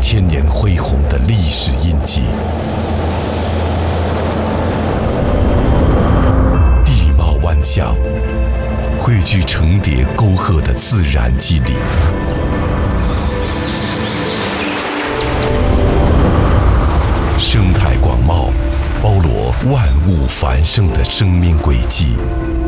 千年恢宏的历史印记。地貌万象，汇聚成叠沟壑的自然肌理。生态广袤，包罗万物繁盛的生命轨迹。